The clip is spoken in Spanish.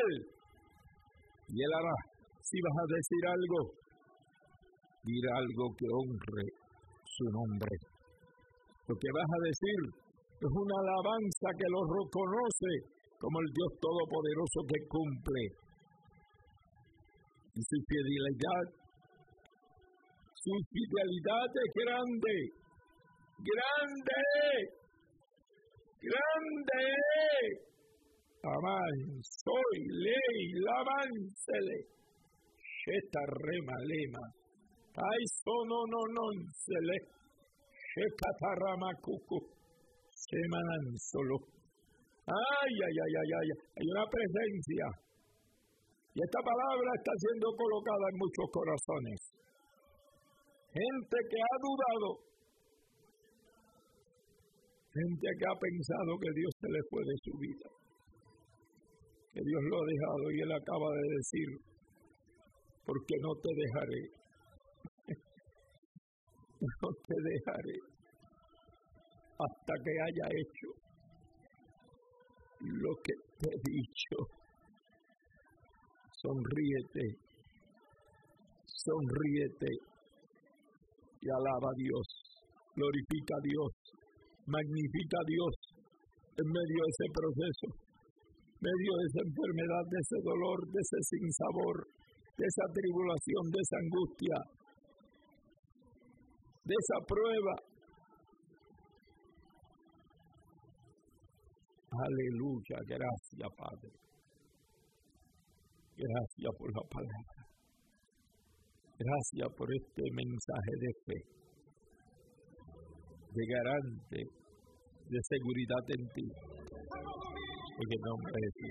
Él, y Él hará. Si vas a decir algo, dirá algo que honre su nombre. Lo que vas a decir es una alabanza que lo reconoce como el Dios Todopoderoso que cumple. Y su fidelidad es grande, grande, grande. Amán, soy ley, lavánsele. Sheta rema lema. Ay, sono no non sele. Shekatarama cucu. Semanan solo. Ay. Hay una presencia. Y esta palabra está siendo colocada en muchos corazones. Gente que ha dudado. Gente que ha pensado que Dios se le fue de su vida. Que Dios lo ha dejado y Él acaba de decir, porque no te dejaré. No te dejaré hasta que haya hecho lo que te he dicho. Sonríete y alaba a Dios, glorifica a Dios, magnifica a Dios en medio de ese proceso, en medio de esa enfermedad, de ese dolor, de ese sinsabor, de esa tribulación, de esa angustia, de esa prueba. Aleluya, gracias Padre. Gracias por la palabra. Gracias por este mensaje de fe, de garante, de seguridad en ti. En el nombre de Jesús.